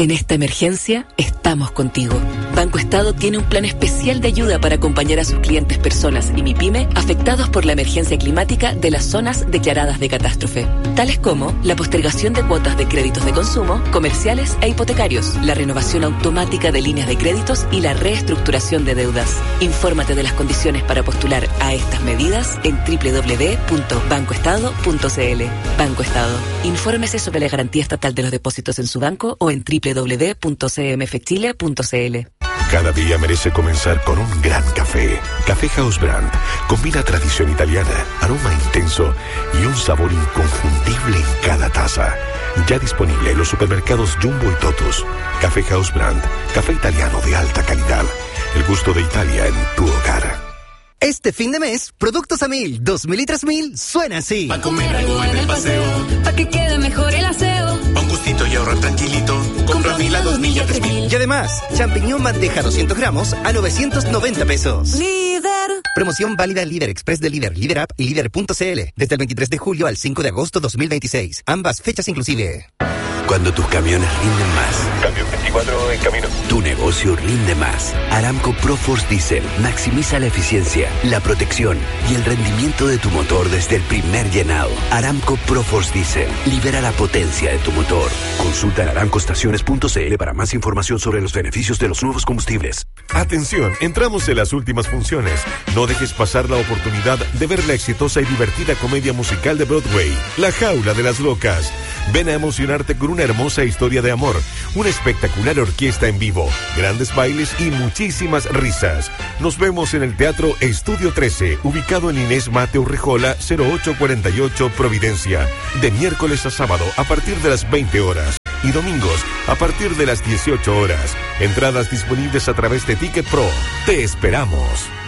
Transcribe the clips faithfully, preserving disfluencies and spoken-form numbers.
En esta emergencia, estamos contigo. Banco Estado tiene un plan especial de ayuda para acompañar a sus clientes personas y MIPYME afectados por la emergencia climática de las zonas declaradas de catástrofe, tales como la postergación de cuotas de créditos de consumo, comerciales e hipotecarios, la renovación automática de líneas de créditos y la reestructuración de deudas. Infórmate de las condiciones para postular a estas medidas en doble u doble u doble u punto banco estado punto c l. Banco Estado. Infórmese sobre la garantía estatal de los depósitos en su banco o en doble u doble u doble u punto c m f chile punto c l. Cada día merece comenzar con un gran café. Café House Brand combina tradición italiana, aroma intenso y un sabor inconfundible en cada taza. Ya disponible en los supermercados Jumbo y Totus. Café House Brand, café italiano de alta calidad. El gusto de Italia en tu hogar. Este fin de mes, productos a mil, dos mil y tres mil, suena así. Pa' comer algo en el paseo, pa' que quede mejor el aseo. Pa' un gustito y ahorrar tranquilito, compra mil a dos mil y a tres mil. Y además, champiñón bandeja doscientos gramos a novecientos noventa pesos. Líder. Promoción válida en Líder Express de Líder, Líder App y Líder punto c l. Desde el veintitrés de julio al cinco de agosto dos mil veintiséis. Ambas fechas inclusive. Cuando tus camiones rinden más. Camión veinticuatro en camino. Tu negocio rinde más. Aramco ProForce Diesel maximiza la eficiencia, la protección y el rendimiento de tu motor desde el primer llenado. Aramco ProForce Diesel libera la potencia de tu motor. Consulta en aramco estaciones punto c l para más información sobre los beneficios de los nuevos combustibles. Atención, entramos en las últimas funciones. No dejes pasar la oportunidad de ver la exitosa y divertida comedia musical de Broadway, La Jaula de las Locas. Ven a emocionarte con una hermosa historia de amor, una espectacular orquesta en vivo, grandes bailes y muchísimas risas. Nos vemos en el Teatro Estudio trece, ubicado en Inés Mateo Rejola, cero ocho cuarenta y ocho, Providencia, de miércoles a sábado a partir de las veinte horas y domingos a partir de las dieciocho horas. Entradas disponibles a través de Ticket Pro. Te esperamos.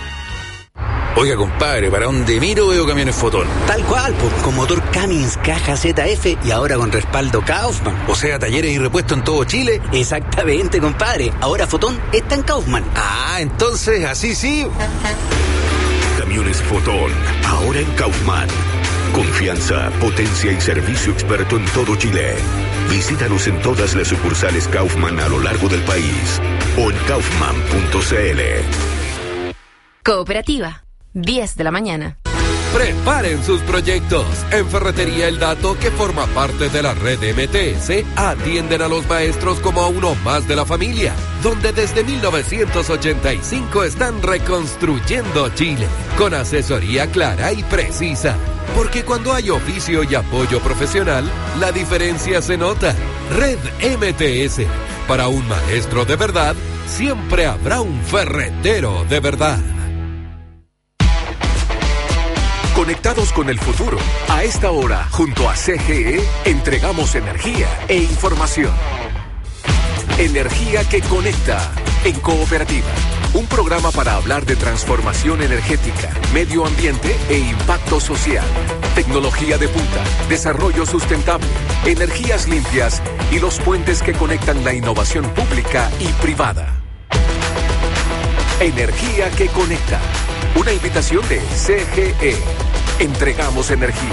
Oiga, compadre, ¿para dónde miro veo camiones Fotón? Tal cual, pues, con motor Cummins caja Z F y ahora con respaldo Kaufman. O sea, talleres y repuestos en todo Chile. Exactamente, compadre. Ahora Fotón está en Kaufman. Ah, entonces, así sí. Camiones Fotón, ahora en Kaufman. Confianza, potencia y servicio experto en todo Chile. Visítanos en todas las sucursales Kaufman a lo largo del país o en kaufman punto c l. Cooperativa. diez de la mañana. Preparen sus proyectos. En Ferretería El Dato, que forma parte de la red M T S, atienden a los maestros como a uno más de la familia, donde desde mil novecientos ochenta y cinco están reconstruyendo Chile, con asesoría clara y precisa. Porque cuando hay oficio y apoyo profesional, la diferencia se nota. Red M T S. Para un maestro de verdad, siempre habrá un ferretero de verdad. Conectados con el futuro. A esta hora, junto a C G E, entregamos energía e información. Energía que conecta en Cooperativa. Un programa para hablar de transformación energética, medio ambiente e impacto social. Tecnología de punta, desarrollo sustentable, energías limpias y los puentes que conectan la innovación pública y privada. Energía que conecta. Una invitación de C G E. Entregamos energía.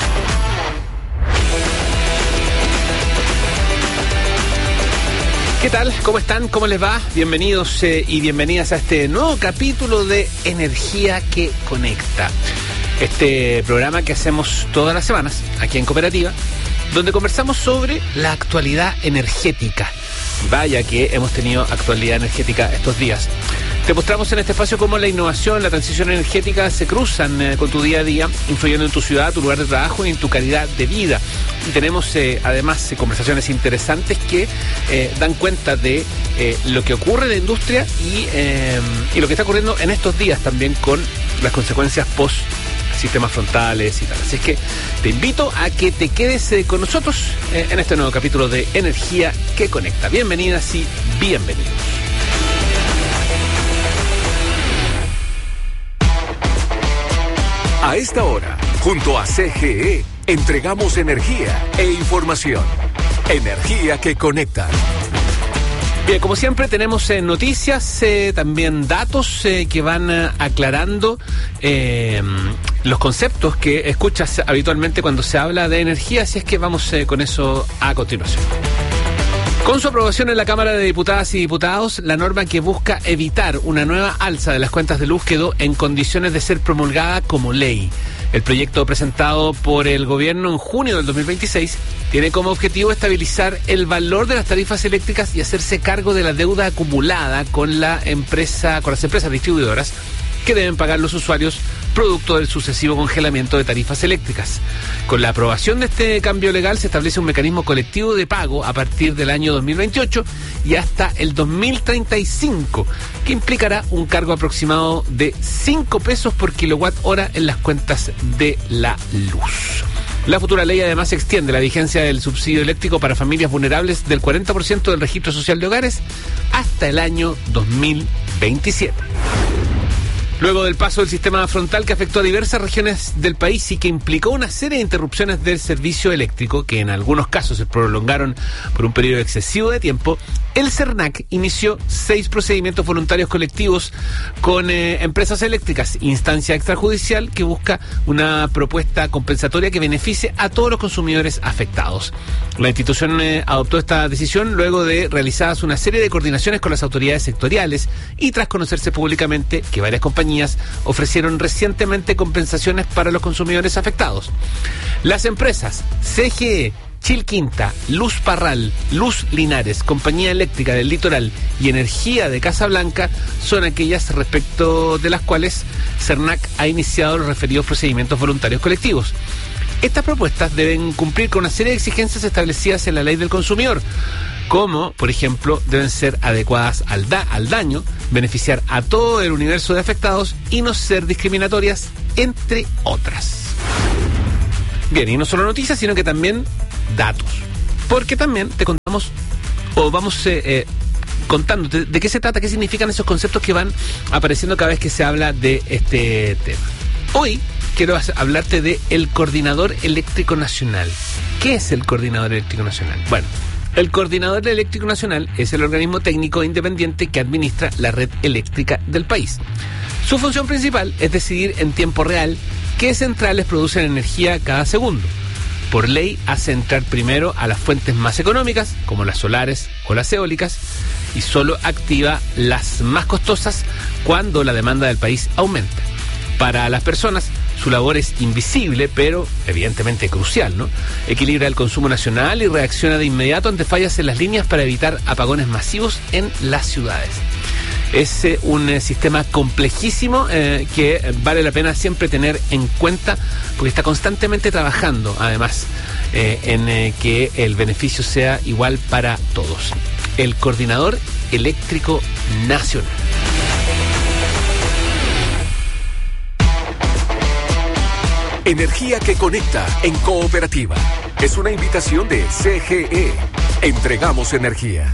¿Qué tal? ¿Cómo están? ¿Cómo les va? Bienvenidos eh, y bienvenidas a este nuevo capítulo de Energía que Conecta. Este programa que hacemos todas las semanas aquí en Cooperativa, donde conversamos sobre la actualidad energética. Vaya que hemos tenido actualidad energética estos días. Te mostramos en este espacio cómo la innovación, la transición energética se cruzan eh, con tu día a día, influyendo en tu ciudad, tu lugar de trabajo y en tu calidad de vida. Y tenemos eh, además eh, conversaciones interesantes que eh, dan cuenta de eh, lo que ocurre en la industria y, eh, y lo que está ocurriendo en estos días también con las consecuencias post sistemas frontales y tal. Así es que te invito a que te quedes eh, con nosotros eh, en este nuevo capítulo de Energía que Conecta. Bienvenidas y bienvenidos. A esta hora, junto a C G E, entregamos energía e información. Energía que conecta. Bien, como siempre tenemos eh, noticias, eh, también datos eh, que van eh, aclarando eh, los conceptos que escuchas habitualmente cuando se habla de energía, así es que vamos eh, con eso a continuación. Con su aprobación en la Cámara de Diputadas y Diputados, la norma que busca evitar una nueva alza de las cuentas de luz quedó en condiciones de ser promulgada como ley. El proyecto presentado por el gobierno en junio del dos mil veintiséis tiene como objetivo estabilizar el valor de las tarifas eléctricas y hacerse cargo de la deuda acumulada con la empresa, con las empresas distribuidoras que deben pagar los usuarios producto del sucesivo congelamiento de tarifas eléctricas. Con la aprobación de este cambio legal se establece un mecanismo colectivo de pago a partir del año dos mil veintiocho y hasta el dos mil treinta y cinco, que implicará un cargo aproximado de cinco pesos por kilowatt hora en las cuentas de la luz. La futura ley además extiende la vigencia del subsidio eléctrico para familias vulnerables del cuarenta por ciento del registro social de hogares hasta el año dos mil veintisiete. Luego del paso del sistema frontal que afectó a diversas regiones del país y que implicó una serie de interrupciones del servicio eléctrico, que en algunos casos se prolongaron por un periodo excesivo de tiempo, el CERNAC inició seis procedimientos voluntarios colectivos con eh, empresas eléctricas, instancia extrajudicial que busca una propuesta compensatoria que beneficie a todos los consumidores afectados. La institución eh, adoptó esta decisión luego de realizadas una serie de coordinaciones con las autoridades sectoriales y tras conocerse públicamente que varias compañías ofrecieron recientemente compensaciones para los consumidores afectados. Las empresas C G E, Chilquinta, Luz Parral, Luz Linares, Compañía Eléctrica del Litoral y Energía de Casablanca son aquellas respecto de las cuales CERNAC ha iniciado los referidos procedimientos voluntarios colectivos. Estas propuestas deben cumplir con una serie de exigencias establecidas en la Ley del Consumidor, como, por ejemplo, deben ser adecuadas al, da- al daño, beneficiar a todo el universo de afectados y no ser discriminatorias, entre otras. Bien, y no solo noticias, sino que también datos. Porque también te contamos, o vamos eh, eh, contándote de qué se trata, qué significan esos conceptos que van apareciendo cada vez que se habla de este tema. Hoy quiero hablarte de el Coordinador Eléctrico Nacional. ¿Qué es el Coordinador Eléctrico Nacional? Bueno, el Coordinador Eléctrico Nacional es el organismo técnico independiente que administra la red eléctrica del país. Su función principal es decidir en tiempo real qué centrales producen energía cada segundo. Por ley hace entrar primero a las fuentes más económicas, como las solares o las eólicas, y solo activa las más costosas cuando la demanda del país aumenta. Para las personas, su labor es invisible, pero evidentemente crucial, ¿no? Equilibra el consumo nacional y reacciona de inmediato ante fallas en las líneas para evitar apagones masivos en las ciudades. Es eh, un eh, sistema complejísimo eh, que vale la pena siempre tener en cuenta porque está constantemente trabajando, además, eh, en eh, que el beneficio sea igual para todos. El Coordinador Eléctrico Nacional. Energía que conecta en Cooperativa. Es una invitación de C G E. Entregamos energía.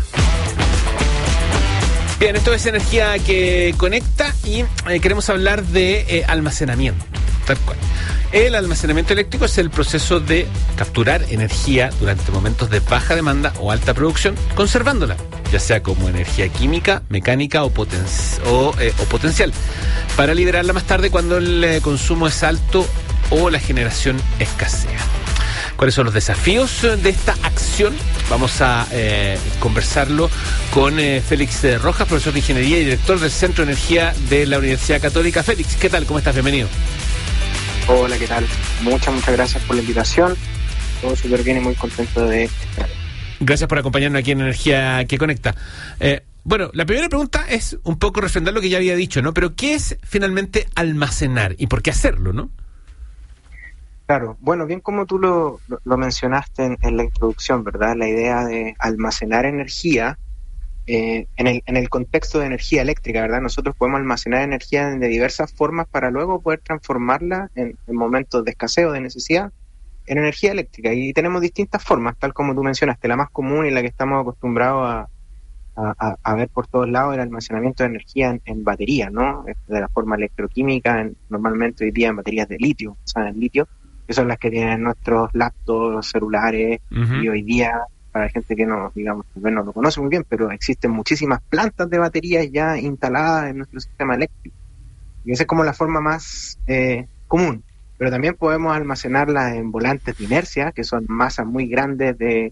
Bien, esto es energía que conecta y eh, queremos hablar de eh, almacenamiento, tal cual. El almacenamiento eléctrico es el proceso de capturar energía durante momentos de baja demanda o alta producción, conservándola, ya sea como energía química, mecánica o, poten- o, eh, o potencial, para liberarla más tarde cuando el eh, consumo es alto o la generación escasea. ¿Cuáles son los desafíos de esta acción? Vamos a eh, conversarlo con eh, Félix Rojas, profesor de Ingeniería y director del Centro de Energía de la Universidad Católica. Félix, ¿qué tal? ¿Cómo estás? Bienvenido. Hola, ¿qué tal? Muchas, muchas gracias por la invitación. Todo súper bien y muy contento de estar. Gracias por acompañarnos aquí en Energía que Conecta. Eh, bueno, la primera pregunta es un poco refrendar lo que ya había dicho, ¿no? Pero ¿qué es finalmente almacenar y por qué hacerlo, no? Claro, bueno, bien como tú lo, lo, lo mencionaste en, en la introducción, ¿verdad? La idea de almacenar energía eh, en, el, en el contexto de energía eléctrica, ¿verdad? Nosotros podemos almacenar energía de diversas formas para luego poder transformarla en, en momentos de escasez o de necesidad en energía eléctrica. Y tenemos distintas formas, tal como tú mencionaste. La más común y la que estamos acostumbrados a, a, a ver por todos lados, el almacenamiento de energía en, en batería, ¿no? De la forma electroquímica, en, normalmente hoy día en baterías de litio, o sea, en litio, que son las que tienen nuestros laptops, celulares, uh-huh. Y hoy día, para la gente que no, digamos, no lo conoce muy bien, pero existen muchísimas plantas de baterías ya instaladas en nuestro sistema eléctrico. Y esa es como la forma más eh, común. Pero también podemos almacenarlas en volantes de inercia, que son masas muy grandes de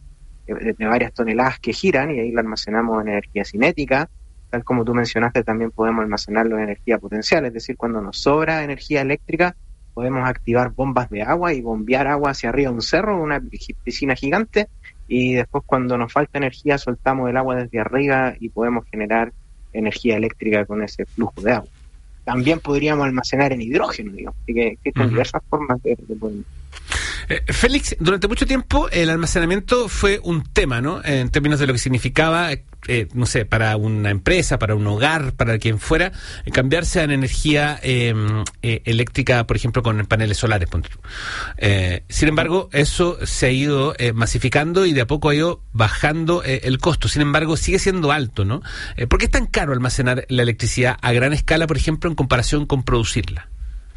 de, de varias toneladas que giran, y ahí lo almacenamos en energía cinética. Tal como tú mencionaste, también podemos almacenarlo en energía potencial, es decir, cuando nos sobra energía eléctrica, podemos activar bombas de agua y bombear agua hacia arriba de un cerro, una piscina gigante, y después cuando nos falta energía soltamos el agua desde arriba y podemos generar energía eléctrica con ese flujo de agua. También podríamos almacenar en hidrógeno, digamos, así que existen uh-huh. diversas formas de, de poder. Eh, Félix, durante mucho tiempo el almacenamiento fue un tema, ¿no? En términos de lo que significaba, eh, no sé, para una empresa, para un hogar, para quien fuera, eh, cambiarse a la energía eh, eh, eléctrica, por ejemplo, con paneles solares. Eh, sin embargo, eso se ha ido eh, masificando y de a poco ha ido bajando eh, el costo. Sin embargo, sigue siendo alto, ¿no? Eh, ¿Por qué es tan caro almacenar la electricidad a gran escala, por ejemplo, en comparación con producirla?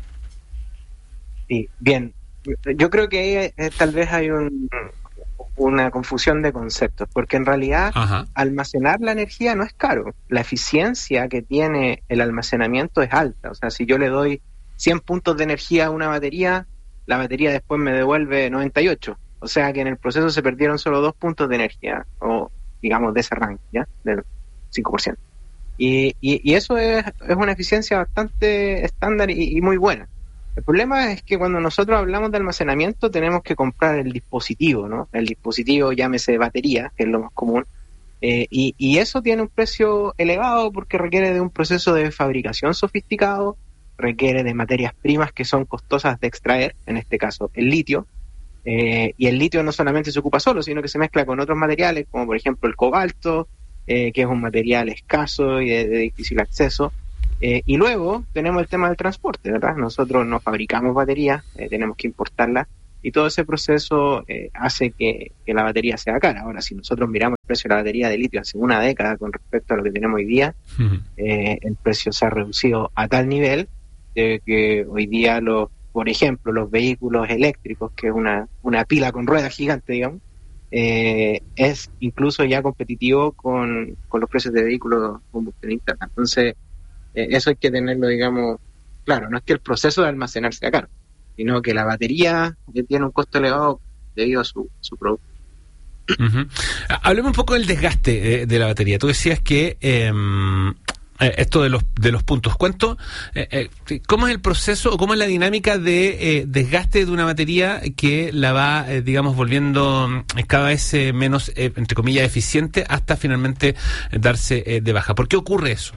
Sí, bien. Yo creo que ahí eh, tal vez hay un, una confusión de conceptos, porque en realidad Ajá. almacenar la energía no es caro. La eficiencia que tiene el almacenamiento es alta. O sea, si yo le doy cien puntos de energía a una batería, la batería después me devuelve noventa y ocho. O sea que en el proceso se perdieron solo dos puntos de energía, o digamos de ese rango, ¿ya? Del cinco por ciento. Y, y, y eso es, es una eficiencia bastante estándar y, y muy buena. El problema es que cuando nosotros hablamos de almacenamiento tenemos que comprar el dispositivo, ¿no? El dispositivo, llámese batería, que es lo más común, eh, y, y eso tiene un precio elevado porque requiere de un proceso de fabricación sofisticado, requiere de materias primas que son costosas de extraer, en este caso el litio, eh, y el litio no solamente se ocupa solo, sino que se mezcla con otros materiales, como por ejemplo el cobalto, eh, que es un material escaso y de, de difícil acceso. Eh, y luego tenemos el tema del transporte, ¿verdad? Nosotros no fabricamos baterías, eh, tenemos que importarlas, y todo ese proceso eh, hace que, que la batería sea cara. Ahora, si nosotros miramos el precio de la batería de litio hace una década con respecto a lo que tenemos hoy día, uh-huh. eh, el precio se ha reducido a tal nivel de que hoy día, los, por ejemplo, los vehículos eléctricos, que es una, una pila con ruedas gigante, digamos, eh, es incluso ya competitivo con, con los precios de vehículos combustión interna. Entonces, Eh, eso hay que tenerlo, digamos, claro. No es que el proceso de almacenar sea caro, sino que la batería tiene un costo elevado debido a su, su producto. Uh-huh. Hablemos un poco del desgaste eh, de la batería. Tú decías que eh, esto de los de los puntos, ¿cuánto? Eh, eh, ¿Cómo es el proceso o cómo es la dinámica de eh, desgaste de una batería que la va, eh, digamos, volviendo cada vez eh, menos, eh, entre comillas, eficiente hasta finalmente eh, darse eh, de baja? ¿Por qué ocurre eso?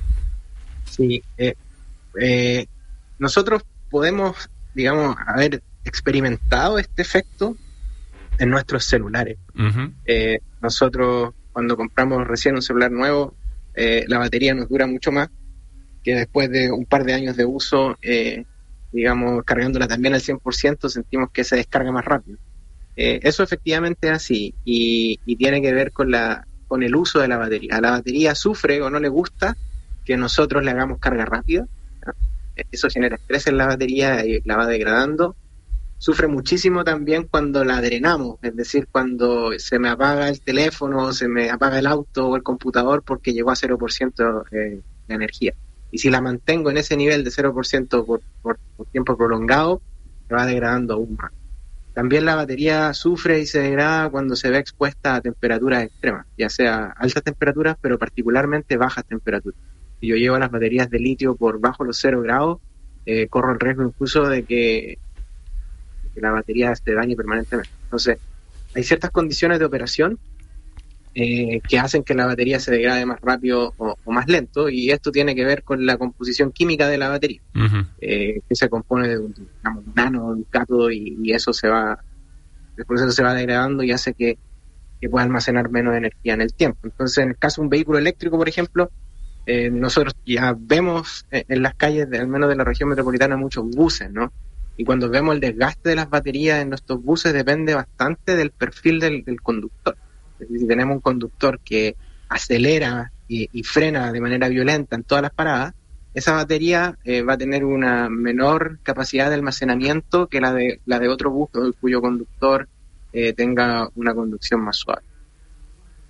Sí, eh, eh, nosotros podemos, digamos, haber experimentado este efecto en nuestros celulares. Uh-huh. Eh, nosotros, cuando compramos recién un celular nuevo, eh, la batería nos dura mucho más que después de un par de años de uso, eh, digamos, cargándola también al cien por ciento, sentimos que se descarga más rápido. Eh, eso efectivamente es así, y, y tiene que ver con, la, con el uso de la batería. A la batería sufre o no le gusta que nosotros le hagamos carga rápida, ¿no? Eso genera estrés en la batería y la va degradando. Sufre muchísimo también cuando la drenamos, es decir, cuando se me apaga el teléfono, se me apaga el auto o el computador porque llegó a cero por ciento eh, de energía. Y si la mantengo en ese nivel de cero por ciento por, por, por tiempo prolongado, se va degradando aún más. También la batería sufre y se degrada cuando se ve expuesta a temperaturas extremas, ya sea altas temperaturas, pero particularmente bajas temperaturas. Si yo llevo las baterías de litio por bajo los cero grados, eh, corro el riesgo incluso de que, de que la batería se dañe permanentemente. Entonces, hay ciertas condiciones de operación eh, que hacen que la batería se degrade más rápido o, o más lento, y esto tiene que ver con la composición química de la batería, uh-huh. eh, que se compone de un, digamos, un ánodo, un cátodo, y, y eso se va, el proceso se va degradando y hace que, que pueda almacenar menos energía en el tiempo. Entonces, en el caso de un vehículo eléctrico, por ejemplo, Eh, nosotros ya vemos eh, en las calles, de, al menos de la región metropolitana, muchos buses, ¿no? Y cuando vemos el desgaste de las baterías en nuestros buses depende bastante del perfil del, del conductor. Es decir, si tenemos un conductor que acelera y, y frena de manera violenta en todas las paradas, esa batería eh, va a tener una menor capacidad de almacenamiento que la de, la de otro bus cuyo conductor eh, tenga una conducción más suave.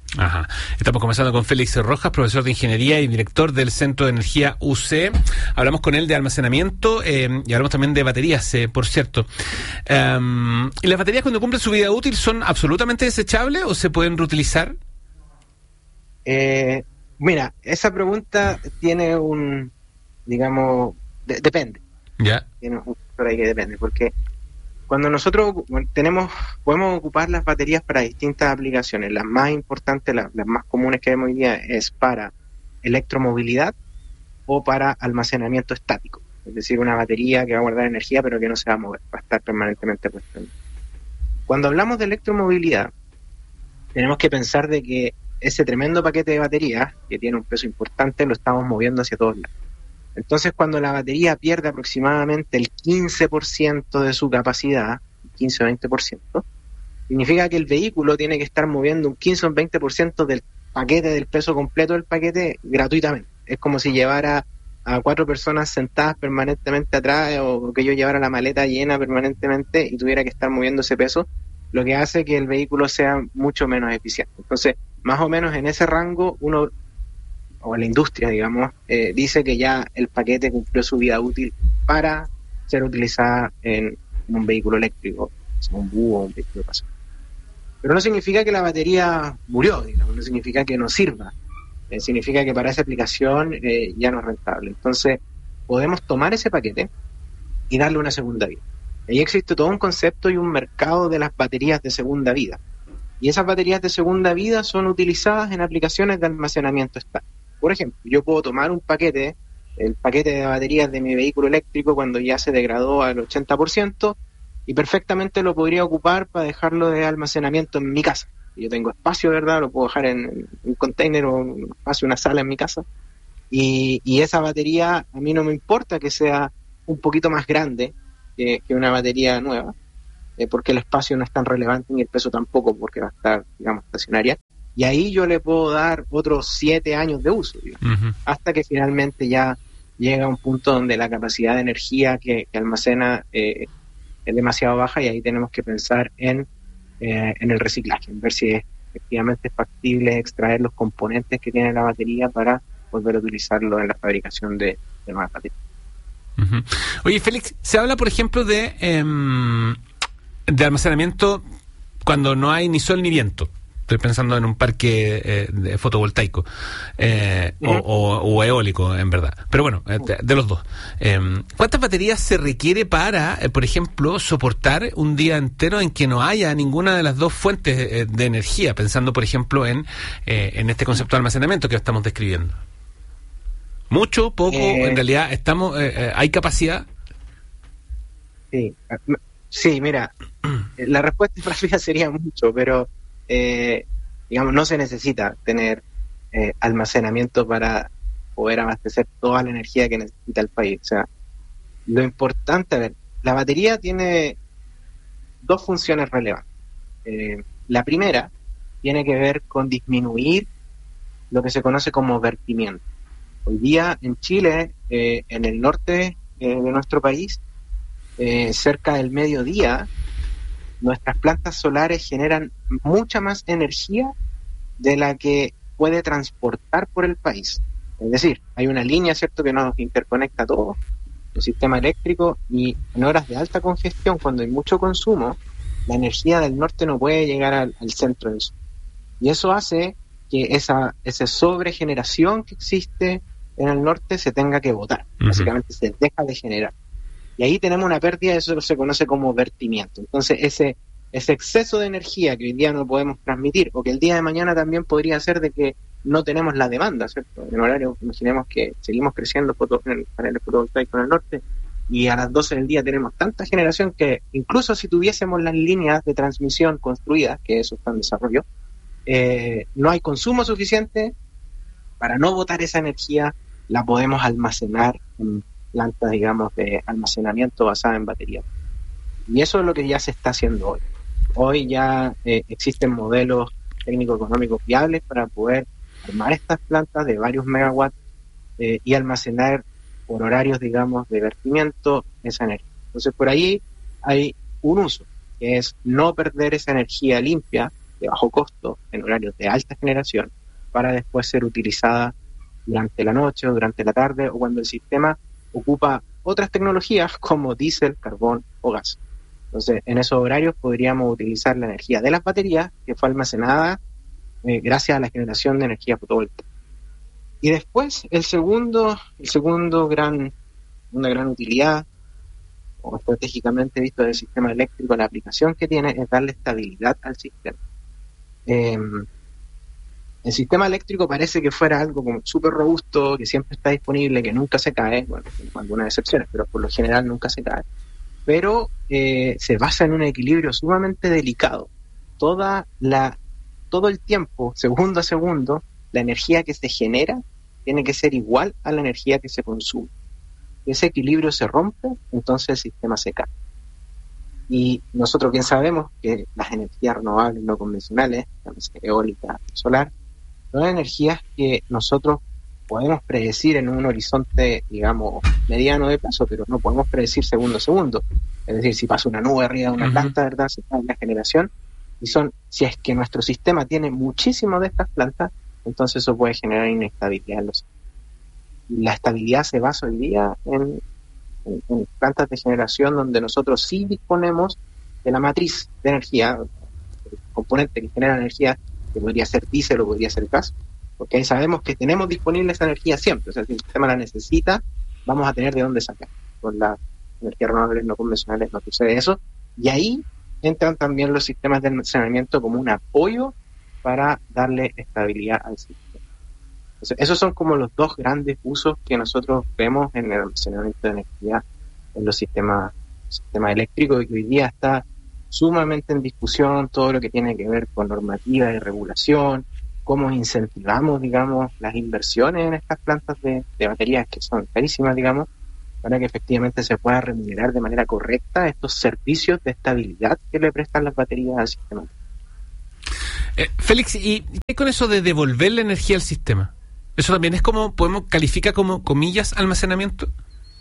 Ajá. Estamos conversando con Félix Rojas, profesor de Ingeniería y director del Centro de Energía U C. Hablamos con él de almacenamiento eh, y hablamos también de baterías, eh, por cierto. Um, ¿Y las baterías cuando cumplen su vida útil son absolutamente desechables o se pueden reutilizar? Eh, mira, esa pregunta tiene un, digamos, de, depende. Ya. Tiene un factor ahí que depende, porque cuando nosotros tenemos, podemos ocupar las baterías para distintas aplicaciones. Las más importantes, las, las más comunes que vemos hoy día es para electromovilidad o para almacenamiento estático. Es decir, una batería que va a guardar energía pero que no se va a mover, va a estar permanentemente puesta. Cuando hablamos de electromovilidad, tenemos que pensar de que ese tremendo paquete de baterías, que tiene un peso importante, lo estamos moviendo hacia todos lados. Entonces, cuando la batería pierde aproximadamente el quince por ciento de su capacidad, quince o veinte por ciento, significa que el vehículo tiene que estar moviendo un quince o un veinte por ciento del paquete, del peso completo del paquete, gratuitamente. Es como si llevara a cuatro personas sentadas permanentemente atrás, o que yo llevara la maleta llena permanentemente y tuviera que estar moviendo ese peso, lo que hace que el vehículo sea mucho menos eficiente. Entonces, más o menos en ese rango, uno, o la industria, digamos, eh, dice que ya el paquete cumplió su vida útil para ser utilizada en un vehículo eléctrico, sea un bus o un vehículo pasajero. Pero no significa que la batería murió, digamos, no significa que no sirva, eh, significa que para esa aplicación eh, ya no es rentable. Entonces, podemos tomar ese paquete y darle una segunda vida. Ahí existe todo un concepto y un mercado de las baterías de segunda vida. Y esas baterías de segunda vida son utilizadas en aplicaciones de almacenamiento estático. Por ejemplo, yo puedo tomar un paquete, el paquete de baterías de mi vehículo eléctrico cuando ya se degradó al ochenta por ciento, y perfectamente lo podría ocupar para dejarlo de almacenamiento en mi casa. Yo tengo espacio, ¿verdad? Lo puedo dejar en un container o un espacio, una sala en mi casa. Y, y esa batería, a mí no me importa que sea un poquito más grande que, que una batería nueva, eh, porque el espacio no es tan relevante ni el peso tampoco, porque va a estar, digamos, estacionaria. Y ahí yo le puedo dar otros siete años de uso, digamos, uh-huh. hasta que finalmente ya llega a un punto donde la capacidad de energía que, que almacena eh, es demasiado baja, y ahí tenemos que pensar en, eh, en el reciclaje, en ver si es, efectivamente es factible extraer los componentes que tiene la batería para volver a utilizarlo en la fabricación de, de nuevas baterías. Uh-huh. Oye, Félix, se habla, por ejemplo, de, eh, de almacenamiento cuando no hay ni sol ni viento. Estoy pensando en un parque eh, de fotovoltaico eh, uh-huh. o, o, o eólico, en verdad. Pero bueno, de, de los dos. Eh, ¿Cuántas baterías se requiere para, eh, por ejemplo, soportar un día entero en que no haya ninguna de las dos fuentes eh, de energía? Pensando, por ejemplo, en, eh, en este concepto de almacenamiento que estamos describiendo. ¿Mucho? ¿Poco? Eh, en realidad, estamos eh, eh, ¿hay capacidad? Sí, sí, mira, la respuesta rápida sería mucho, pero Eh, digamos, no se necesita tener eh, almacenamiento para poder abastecer toda la energía que necesita el país. O sea, lo importante, a ver, la batería tiene dos funciones relevantes. Eh, la primera tiene que ver con disminuir lo que se conoce como vertimiento. Hoy día en Chile, eh, en el norte eh, de nuestro país, eh, cerca del mediodía, nuestras plantas solares generan mucha más energía de la que puede transportar por el país. Es decir, hay una línea, ¿cierto?, que nos interconecta todo, el sistema eléctrico, y en horas de alta congestión, cuando hay mucho consumo, la energía del norte no puede llegar al, al centro del sur. Y eso hace que esa, esa sobregeneración que existe en el norte se tenga que botar. Uh-huh. Básicamente se deja de generar. Y ahí tenemos una pérdida, eso se conoce como vertimiento. Entonces, ese, ese exceso de energía que hoy día no podemos transmitir, o que el día de mañana también podría ser de que no tenemos la demanda, ¿cierto? En horario, imaginemos que seguimos creciendo foto, en el panel fotovoltaico en el norte, y a las doce del día tenemos tanta generación que incluso si tuviésemos las líneas de transmisión construidas, que eso está en desarrollo, eh, no hay consumo suficiente para no botar esa energía, la podemos almacenar en plantas, digamos, de almacenamiento basada en baterías. Y eso es lo que ya se está haciendo hoy. Hoy ya eh, existen modelos técnico-económicos viables para poder armar estas plantas de varios megawatts eh, y almacenar por horarios, digamos, de vertimiento esa energía. Entonces, por ahí hay un uso, que es no perder esa energía limpia de bajo costo, en horarios de alta generación, para después ser utilizada durante la noche o durante la tarde, o cuando el sistema ocupa otras tecnologías como diésel, carbón o gas. Entonces, en esos horarios podríamos utilizar la energía de las baterías, que fue almacenada eh, gracias a la generación de energía fotovoltaica. Y después, el segundo, el segundo gran, una gran utilidad, o estratégicamente visto del sistema eléctrico, la aplicación que tiene es darle estabilidad al sistema. Eh, el sistema eléctrico parece que fuera algo como súper robusto, que siempre está disponible, que nunca se cae, bueno, con algunas excepciones, pero por lo general nunca se cae. Pero eh, se basa en un equilibrio sumamente delicado. Toda la, todo el tiempo, segundo a segundo, la energía que se genera tiene que ser igual a la energía que se consume. Si ese equilibrio se rompe, entonces el sistema se cae. Y nosotros bien sabemos que las energías renovables no convencionales, la eólica, solar, son energías que nosotros podemos predecir en un horizonte, digamos, mediano de plazo, pero no podemos predecir segundo a segundo. Es decir, si pasa una nube arriba de una uh-huh. planta, ¿verdad?, se cae la generación. Y son, si es que nuestro sistema tiene muchísimo de estas plantas, entonces eso puede generar inestabilidad en los sistemas. Y la estabilidad se basa hoy día en, en, en plantas de generación donde nosotros sí disponemos de la matriz de energía, el componente que genera energía, que podría ser diésel o podría ser gas, porque ahí sabemos que tenemos disponible esa energía siempre. O sea, si el sistema la necesita, vamos a tener de dónde sacar. Con las energías renovables no convencionales no sucede eso. Y ahí entran también los sistemas de almacenamiento como un apoyo para darle estabilidad al sistema. Entonces, esos son como los dos grandes usos que nosotros vemos en el almacenamiento de energía en los sistemas, sistemas eléctricos, y que hoy día está sumamente en discusión todo lo que tiene que ver con normativa y regulación, cómo incentivamos, digamos, las inversiones en estas plantas de, de baterías que son carísimas, digamos, para que efectivamente se pueda remunerar de manera correcta estos servicios de estabilidad que le prestan las baterías al sistema. Eh, Félix, ¿y qué con eso de devolver la energía al sistema? ¿Eso también es como, podemos calificar como, comillas, almacenamiento?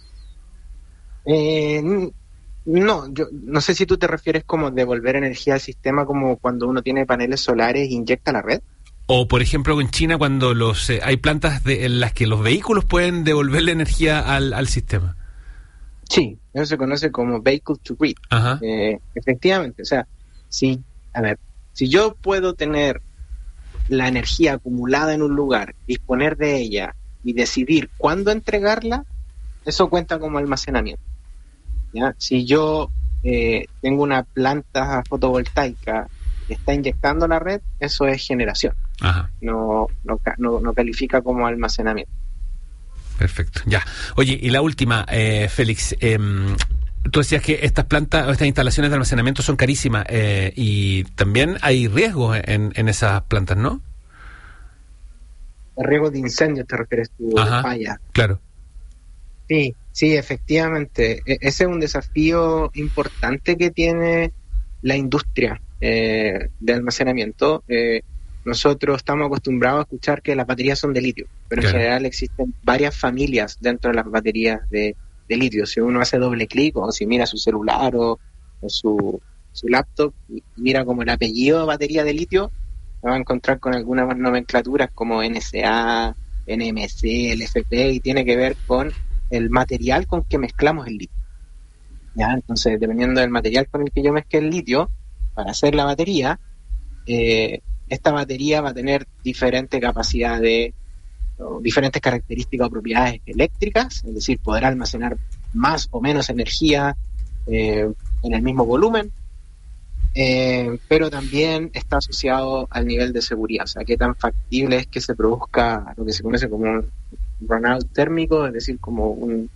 Eh, no, yo no sé si tú te refieres como devolver energía al sistema como cuando uno tiene paneles solares e inyecta la red. O, por ejemplo, en China, cuando los eh, hay plantas de, en las que los vehículos pueden devolverle energía al, al sistema. Sí, eso se conoce como vehicle to grid. Ajá. Eh, efectivamente, o sea, si, a ver, si yo puedo tener la energía acumulada en un lugar, disponer de ella y decidir cuándo entregarla, eso cuenta como almacenamiento. ¿Ya? Si yo eh, tengo una planta fotovoltaica que está inyectando la red, eso es generación. Ajá. No, no, no, no califica como almacenamiento. Perfecto, ya. Oye, y la última, eh, Félix, eh, tú decías que estas plantas, estas instalaciones de almacenamiento son carísimas, eh, y también hay riesgos en, en esas plantas, ¿no? Riesgos de incendio te refieres tú, Ajá, falla. Claro. Sí, sí, efectivamente. E- ese es un desafío importante que tiene la industria eh, de almacenamiento. Eh, nosotros estamos acostumbrados a escuchar que las baterías son de litio, pero claro, en general existen varias familias dentro de las baterías de, de litio. Si uno hace doble clic o si mira su celular o, o su, su laptop y mira como el apellido de batería de litio, se va a encontrar con algunas nomenclaturas como N C A, N M C, L F P, y tiene que ver con el material con que mezclamos el litio. ¿Ya? Entonces, dependiendo del material con el que yo mezcle el litio, para hacer la batería, eh, esta batería va a tener diferente capacidad de, o diferentes características o propiedades eléctricas, es decir, poder almacenar más o menos energía eh, en el mismo volumen, eh, pero también está asociado al nivel de seguridad, o sea, qué tan factible es que se produzca lo que se conoce como un burnout térmico, es decir, como un,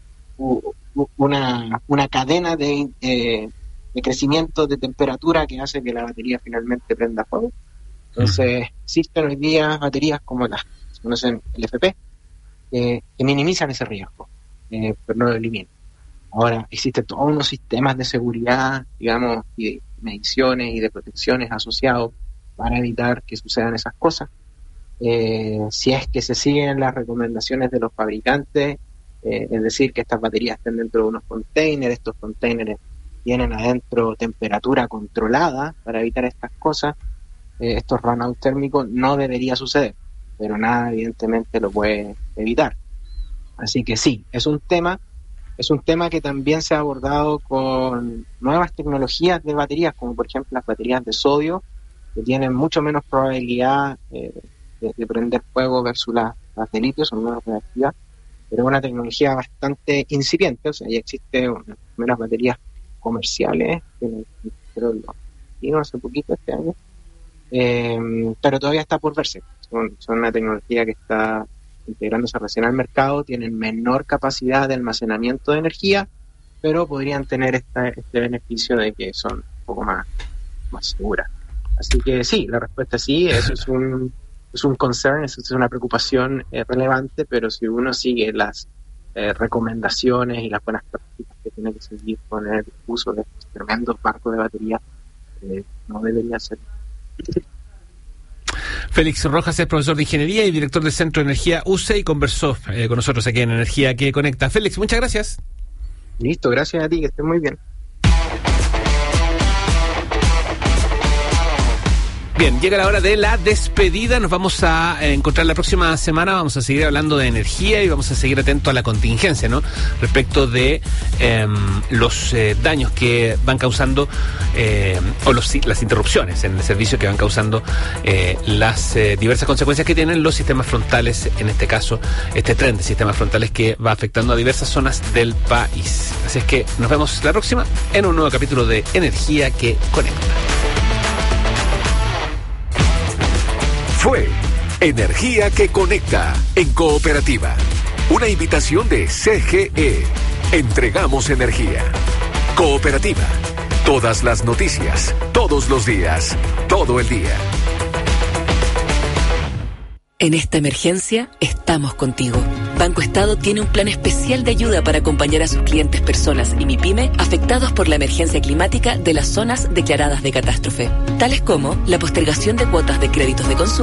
una, una cadena de, eh, de crecimiento de temperatura que hace que la batería finalmente prenda fuego. Entonces, existen hoy día baterías como las que se conocen L F P, eh, que minimizan ese riesgo, eh, pero no lo eliminan. Ahora, existen todos unos sistemas de seguridad, digamos, y de mediciones y de protecciones asociados para evitar que sucedan esas cosas. Eh, si es que se siguen las recomendaciones de los fabricantes, eh, es decir, que estas baterías estén dentro de unos containers, estos containers tienen adentro temperatura controlada para evitar estas cosas. eh, estos runouts térmicos no debería suceder, pero nada evidentemente lo puede evitar. Así que sí, es un tema, es un tema que también se ha abordado con nuevas tecnologías de baterías, como por ejemplo las baterías de sodio, que tienen mucho menos probabilidad eh, de, de prender fuego versus las, las de litio, son menos reactivas, pero es una tecnología bastante incipiente. O sea, ya existen unas primeras baterías comerciales, que creo lo vino hace poquito este año, eh, pero todavía está por verse. Son, son una tecnología que está integrándose recién al mercado, tienen menor capacidad de almacenamiento de energía, pero podrían tener esta, este beneficio de que son un poco más, más seguras. Así que sí, la respuesta es sí, eso es un, es un concern, eso es una preocupación eh, relevante, pero si uno sigue las eh, recomendaciones y las buenas prácticas que tiene que seguir con el uso de estos tremendos barcos de batería, eh, no debería ser. Félix Rojas es profesor de Ingeniería y director del Centro de Energía U C E y conversó eh, con nosotros aquí en Energía que Conecta. Félix, muchas gracias. Listo, gracias a ti, que estés muy bien. Bien, llega la hora de la despedida. Nos vamos a encontrar la próxima semana. Vamos a seguir hablando de energía y vamos a seguir atentos a la contingencia, ¿no? Respecto de eh, los eh, daños que van causando eh, o los, las interrupciones en el servicio que van causando eh, las eh, diversas consecuencias que tienen los sistemas frontales, en este caso, este tren de sistemas frontales que va afectando a diversas zonas del país. Así es que nos vemos la próxima en un nuevo capítulo de Energía que Conecta. Fue Energía que Conecta en Cooperativa. Una invitación de C G E. Entregamos energía. Cooperativa. Todas las noticias, todos los días, todo el día. En esta emergencia, estamos contigo. Banco Estado tiene un plan especial de ayuda para acompañar a sus clientes personas y MIPYME afectados por la emergencia climática de las zonas declaradas de catástrofe, tales como la postergación de cuotas de créditos de consumo,